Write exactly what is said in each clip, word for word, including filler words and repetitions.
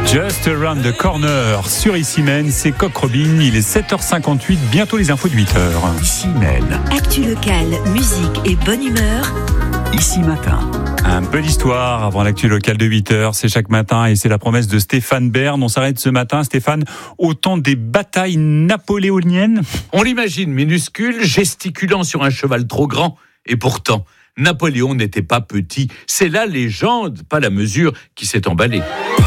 Just Around the Corner sur Ici Même, c'est Coq Robin, il est sept heures cinquante-huit, bientôt les infos de huit heures. Ici Même. Actu locale, musique et bonne humeur. Ici Matin. Un peu d'histoire avant l'actu locale de huit heures, c'est chaque matin et c'est la promesse de Stéphane Bern. On s'arrête ce matin, Stéphane, au temps des batailles napoléoniennes. On l'imagine minuscule, gesticulant sur un cheval trop grand, et pourtant, Napoléon n'était pas petit. C'est la légende, pas la mesure, qui s'est emballée.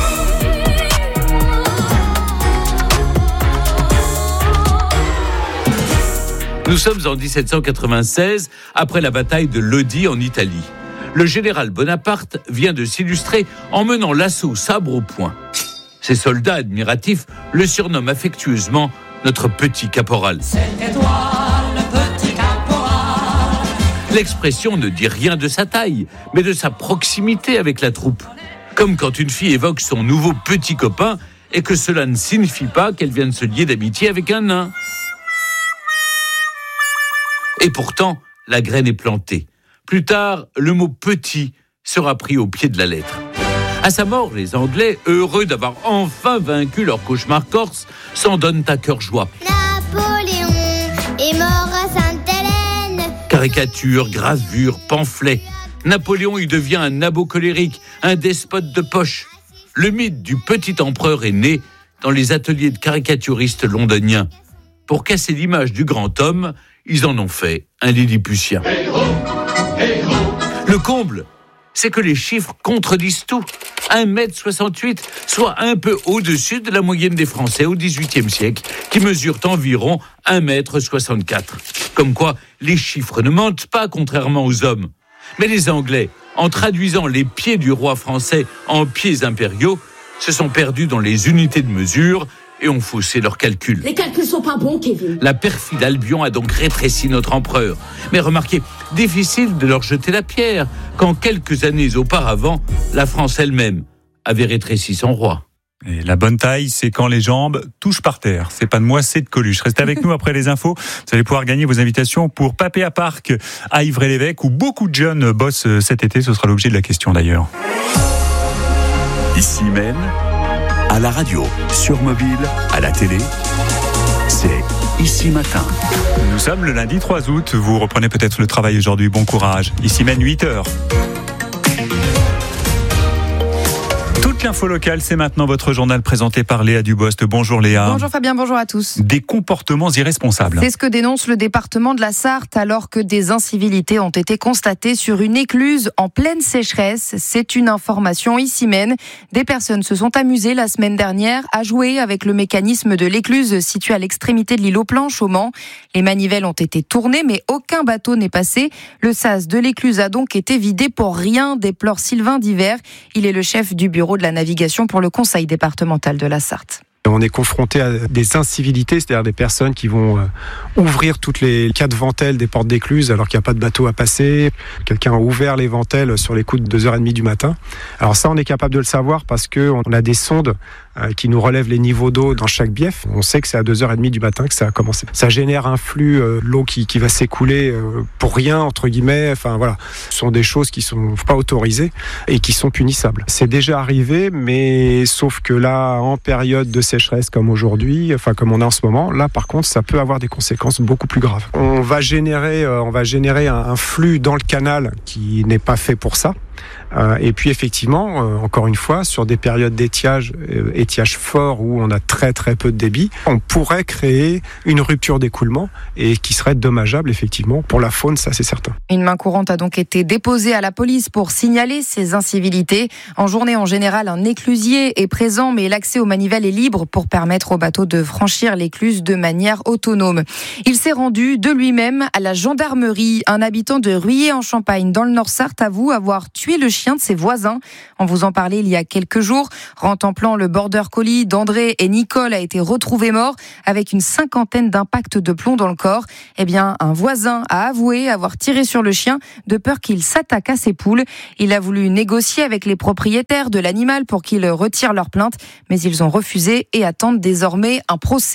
Nous sommes en dix-sept cent quatre-vingt-seize, après la bataille de Lodi en Italie. Le général Bonaparte vient de s'illustrer en menant l'assaut sabre au poing. Ses soldats admiratifs le surnomment affectueusement notre petit caporal. C'était toi, le petit caporal. L'expression ne dit rien de sa taille, mais de sa proximité avec la troupe. Comme quand une fille évoque son nouveau petit copain et que cela ne signifie pas qu'elle vient de se lier d'amitié avec un nain. Et pourtant, la graine est plantée. Plus tard, le mot « petit » sera pris au pied de la lettre. À sa mort, les Anglais, heureux d'avoir enfin vaincu leur cauchemar corse, s'en donnent à cœur joie. Napoléon est mort à Sainte-Hélène. Caricatures, gravures, pamphlets. Napoléon y devient un nabo colérique, un despote de poche. Le mythe du petit empereur est né dans les ateliers de caricaturistes londoniens. Pour casser l'image du grand homme, ils en ont fait un lilliputien. Le comble, c'est que les chiffres contredisent tout. un mètre soixante-huit, soit un peu au-dessus de la moyenne des Français au dix-huitième siècle, qui mesurent environ un mètre soixante-quatre. Comme quoi, les chiffres ne mentent pas, contrairement aux hommes. Mais les Anglais, en traduisant les pieds du roi français en pieds impériaux, se sont perdus dans les unités de mesure et ont faussé leurs calculs. Les calculs sont pas bons, Kevin. La perfide Albion a donc rétréci notre empereur. Mais remarquez, difficile de leur jeter la pierre, quand quelques années auparavant, la France elle-même avait rétréci son roi. Et la bonne taille, c'est quand les jambes touchent par terre. C'est pas de moi, c'est de Coluche. Restez avec nous après les infos. Vous allez pouvoir gagner vos invitations pour Papéa Park à Ivry-l'Évêque, où beaucoup de jeunes bossent cet été. Ce sera l'objet de la question d'ailleurs. Ici Même, à la radio, sur mobile, à la télé, c'est Ici Matin. Nous sommes le lundi trois août. Vous reprenez peut-être le travail aujourd'hui. Bon courage. Ici Même, huit heures. Toute l'info locale, c'est maintenant votre journal présenté par Léa Dubost. Bonjour Léa. Bonjour Fabien, bonjour à tous. Des comportements irresponsables. C'est ce que dénonce le département de la Sarthe alors que des incivilités ont été constatées sur une écluse en pleine sécheresse. C'est une information Ici Même. Des personnes se sont amusées la semaine dernière à jouer avec le mécanisme de l'écluse située à l'extrémité de l'île aux Planches au Mans. Les manivelles ont été tournées mais aucun bateau n'est passé. Le sas de l'écluse a donc été vidé pour rien, déplore Sylvain Divert. Il est le chef du bureau de la navigation pour le conseil départemental de la Sarthe. On est confronté à des incivilités, c'est-à-dire des personnes qui vont euh, ouvrir toutes les quatre ventelles des portes d'écluse alors qu'il n'y a pas de bateau à passer. Quelqu'un a ouvert les ventelles sur les coups de deux heures trente du matin. Alors ça, on est capable de le savoir parce qu'on a des sondes euh, qui nous relèvent les niveaux d'eau dans chaque bief. On sait que c'est à deux heures trente du matin que ça a commencé. Ça génère un flux, euh, l'eau qui, qui va s'écouler euh, pour rien, entre guillemets. Enfin voilà, ce sont des choses qui ne sont pas autorisées et qui sont punissables. C'est déjà arrivé, mais sauf que là, en période de sécheresse comme aujourd'hui, enfin comme on a en ce moment, là par contre ça peut avoir des conséquences beaucoup plus graves. On va générer, euh, on va générer un, un flux dans le canal qui n'est pas fait pour ça. Euh, et puis effectivement, euh, encore une fois, sur des périodes d'étiage, euh, étiage fort où on a très très peu de débit, on pourrait créer une rupture d'écoulement et qui serait dommageable effectivement pour la faune, ça c'est certain. Une main courante a donc été déposée à la police pour signaler ces incivilités. En journée, en général, un éclusier est présent, mais l'accès aux manivelles est libre pour permettre aux bateaux de franchir l'écluse de manière autonome. Il s'est rendu de lui-même à la gendarmerie. Un habitant de Ruillé-en-Champagne, dans le Nord-Sarthe, avoue avoir tué le chien de ses voisins. On vous en parlait il y a quelques jours. Contemplant le border collie d'André et Nicole a été retrouvé mort avec une cinquantaine d'impacts de plomb dans le corps. Eh bien, un voisin a avoué avoir tiré sur le chien de peur qu'il s'attaque à ses poules. Il a voulu négocier avec les propriétaires de l'animal pour qu'ils retirent leur plainte, mais ils ont refusé et attendent désormais un procès.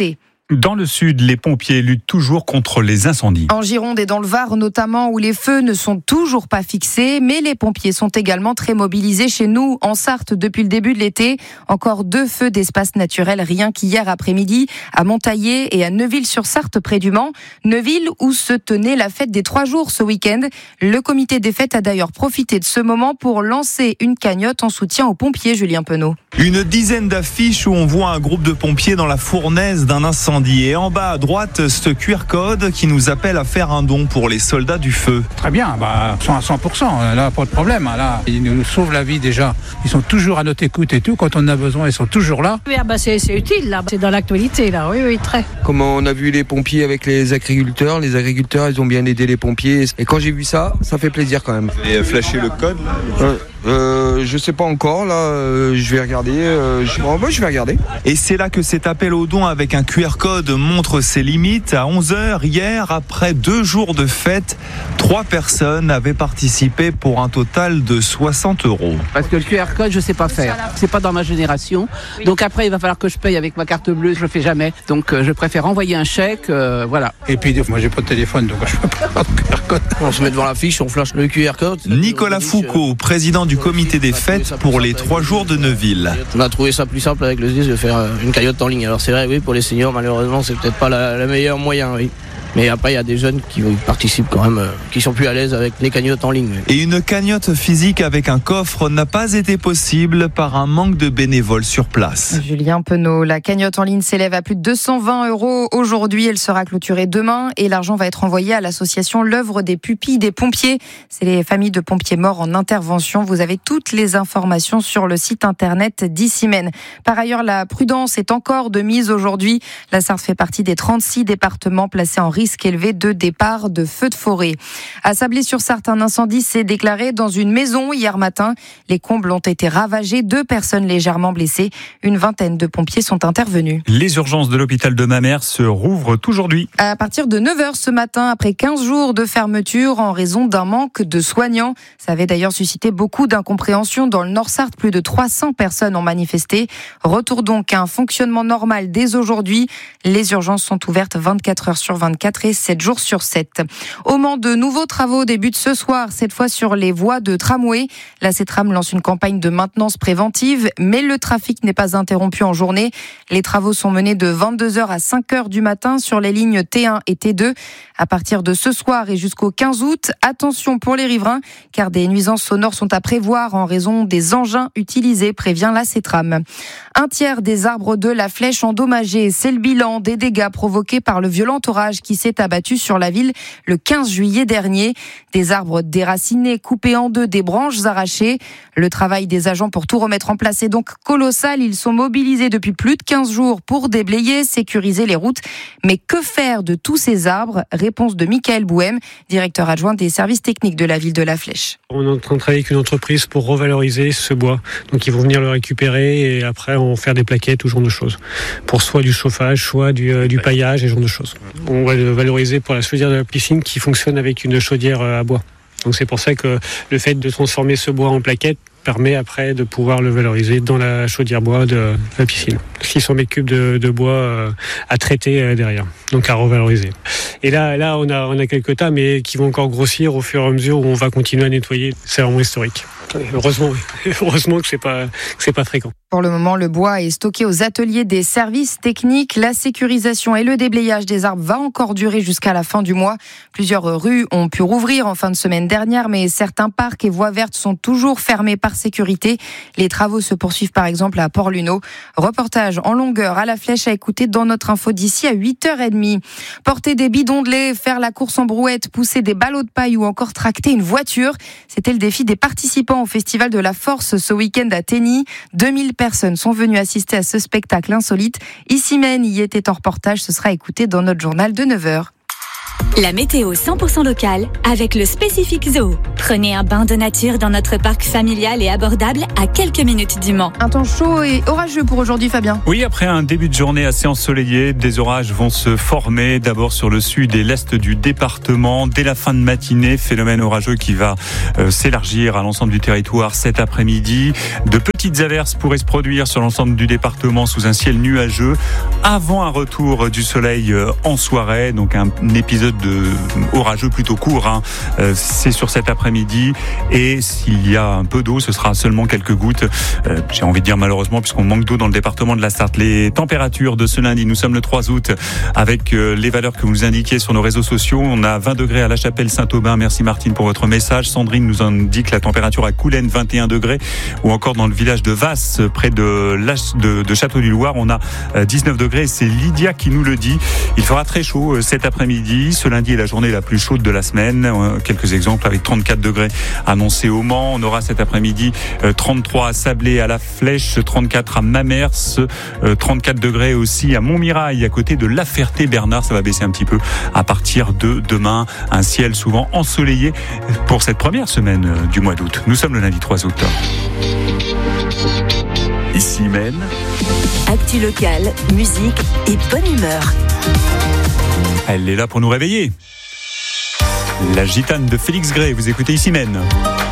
Dans le sud, les pompiers luttent toujours contre les incendies. En Gironde et dans le Var notamment, où les feux ne sont toujours pas fixés, mais les pompiers sont également très mobilisés chez nous, en Sarthe, depuis le début de l'été. Encore deux feux d'espace naturel, rien qu'hier après-midi, à Montaillé et à Neuville-sur-Sarthe, près du Mans. Neuville, où se tenait la fête des trois jours ce week-end. Le comité des fêtes a d'ailleurs profité de ce moment pour lancer une cagnotte en soutien aux pompiers, Julien Penaud. Une dizaine d'affiches où on voit un groupe de pompiers dans la fournaise d'un incendie. Et en bas à droite, ce Q R code qui nous appelle à faire un don pour les soldats du feu. Très bien, bah, ils sont à cent pour cent, là, pas de problème. Là, ils nous sauvent la vie déjà. Ils sont toujours à notre écoute et tout. Quand on a besoin, ils sont toujours là. Oui, bah, c'est, c'est utile, là. C'est dans l'actualité, là. Oui, oui, très. Comme on a vu les pompiers avec les agriculteurs, les agriculteurs, ils ont bien aidé les pompiers. Et quand j'ai vu ça, ça fait plaisir quand même. Et flasher le code là euh, euh, Je sais pas encore, là, euh, je vais regarder. Euh, je... Oh, bah, je vais regarder. Et c'est là que cet appel au don avec un Q R code montre ses limites. À onze heures hier, après deux jours de fête, trois personnes avaient participé pour un total de soixante euros. Parce que le Q R code, je sais pas faire. C'est pas dans ma génération. Donc après, il va falloir que je paye avec ma carte bleue. Je le fais jamais. Donc euh, je préfère envoyer un chèque. Euh, voilà. Et puis moi, j'ai pas de téléphone, donc je peux pas avoir de Q R code. On se met devant l'affiche, on flash le Q R code. Nicolas Foucault, président du comité des fêtes pour les trois jours de Neuville. On a trouvé ça plus simple avec le S D I S de faire une cagnotte en ligne. Alors c'est vrai, oui, pour les seniors, malheureusement, c'est peut-être pas la, la meilleure moyen, oui. Mais après, il y a des jeunes qui participent quand même, qui sont plus à l'aise avec les cagnottes en ligne. Et une cagnotte physique avec un coffre n'a pas été possible par un manque de bénévoles sur place. Julien Penaud, la cagnotte en ligne s'élève à plus de deux cent vingt euros aujourd'hui. Elle sera clôturée demain et l'argent va être envoyé à l'association L'œuvre des pupilles des pompiers. C'est les familles de pompiers morts en intervention. Vous avez toutes les informations sur le site internet d'Issymène. Par ailleurs, la prudence est encore de mise aujourd'hui. La Sarthe fait partie des trente-six départements placés en risque élevé de départ de feux de forêt. À Sablé-sur-Sarthe, un incendie s'est déclaré dans une maison hier matin. Les combles ont été ravagés, deux personnes légèrement blessées. Une vingtaine de pompiers sont intervenus. Les urgences de l'hôpital de Mamers se rouvrent aujourd'hui. À partir de neuf heures ce matin, après quinze jours de fermeture en raison d'un manque de soignants. Ça avait d'ailleurs suscité beaucoup d'incompréhension dans le Nord-Sarthe. Plus de trois cents personnes ont manifesté. Retour donc à un fonctionnement normal dès aujourd'hui. Les urgences sont ouvertes vingt-quatre heures sur vingt-quatre et sept jours sur sept. Au Mans, de nouveaux travaux débutent ce soir, cette fois sur les voies de tramway. La CETRAM lance une campagne de maintenance préventive, mais le trafic n'est pas interrompu en journée. Les travaux sont menés de vingt-deux heures à cinq heures du matin sur les lignes T un et T deux. À partir de ce soir et jusqu'au quinze août, attention pour les riverains, car des nuisances sonores sont à prévoir en raison des engins utilisés, prévient la CETRAM. Un tiers des arbres de la Flèche endommagés, c'est le bilan des dégâts provoqués par le violent orage qui s'est abattu sur la ville le quinze juillet dernier. Des arbres déracinés, coupés en deux, des branches arrachées. Le travail des agents pour tout remettre en place est donc colossal. Ils sont mobilisés depuis plus de quinze jours pour déblayer, sécuriser les routes. Mais que faire de tous ces arbres ? Réponse de Michael Bouhem, directeur adjoint des services techniques de la ville de La Flèche. On est en train de travailler avec une entreprise pour revaloriser ce bois. Donc ils vont venir le récupérer et après en faire des plaquettes ou ce genre de choses. Pour soit du chauffage, soit du, euh, du paillage et ce genre de choses. On va le valoriser pour la chaudière de la piscine qui fonctionne avec une chaudière à bois. Donc c'est pour ça que le fait de transformer ce bois en plaquettes permet après de pouvoir le valoriser dans la chaudière bois de la piscine. six cents mètres cubes de, de bois à traiter derrière, donc à revaloriser. Et là, là on, a, on a quelques tas, mais qui vont encore grossir au fur et à mesure où on va continuer à nettoyer. C'est vraiment historique. Heureusement, heureusement que c'est pas, que c'est pas fréquent. Pour le moment, le bois est stocké aux ateliers des services techniques. La sécurisation et le déblayage des arbres va encore durer jusqu'à la fin du mois. Plusieurs rues ont pu rouvrir en fin de semaine dernière, mais certains parcs et voies vertes sont toujours fermés par sécurité. Les travaux se poursuivent par exemple à Port-Luneau. Reportage en longueur à La Flèche à écouter dans notre info d'ici à huit heures trente. Porter des bidons de lait, faire la course en brouette, pousser des ballots de paille ou encore tracter une voiture. C'était le défi des participants au Festival de la Force ce week-end à Tenny. deux mille personnes sont venues assister à ce spectacle insolite. Issymène y était en reportage, ce sera écouté dans notre journal de neuf heures. La météo cent pour cent locale avec le Spécifique Zoo. Prenez un bain de nature dans notre parc familial et abordable à quelques minutes du Mans. Un temps chaud et orageux pour aujourd'hui, Fabien. Oui, après un début de journée assez ensoleillé, des orages vont se former d'abord sur le sud et l'est du département. Dès la fin de matinée, phénomène orageux qui va euh, s'élargir à l'ensemble du territoire cet après-midi. De petites averses pourraient se produire sur l'ensemble du département sous un ciel nuageux avant un retour du soleil euh, en soirée. Donc un, un épisode de orageux plutôt court, hein. euh, c'est sur cet après-midi et s'il y a un peu d'eau, ce sera seulement quelques gouttes. Euh, j'ai envie de dire malheureusement puisqu'on manque d'eau dans le département de la Sarthe. Les températures de ce lundi, nous sommes le trois août avec euh, les valeurs que vous nous indiquez sur nos réseaux sociaux. On a vingt degrés à La Chapelle Saint-Aubin. Merci Martine pour votre message. Sandrine nous indique la température à Coulennes vingt et un degrés ou encore dans le village de Vasse près de, de, de Château-du-Loir on a euh, dix-neuf degrés. C'est Lydia qui nous le dit. Il fera très chaud euh, cet après-midi. Ce lundi est la journée la plus chaude de la semaine. Quelques exemples avec trente-quatre degrés annoncés au Mans. On aura cet après-midi trente-trois à Sablé, à La Flèche, trente-quatre à Mamers, trente-quatre degrés aussi à Montmirail, à côté de La Ferté-Bernard. Ça va baisser un petit peu à partir de demain. Un ciel souvent ensoleillé pour cette première semaine du mois d'août. Nous sommes le lundi trois août. Ici Maine. Actu locale, musique et bonne humeur. Elle est là pour nous réveiller. La gitane de Félix Gray, vous écoutez Ici Maine.